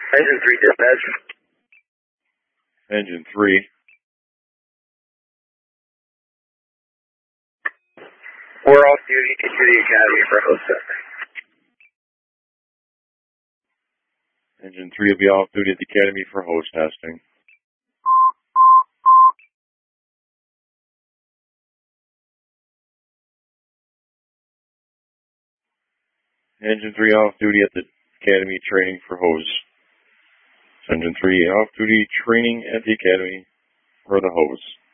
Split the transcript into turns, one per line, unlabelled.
Engine 3 dispatch.
Engine 3.
We're off duty to the Academy for host testing.
Engine 3 will be off duty at the Academy for hose testing. Engine 3 off duty at the Academy training for hose. Engine 3 off duty training at the Academy for the hose.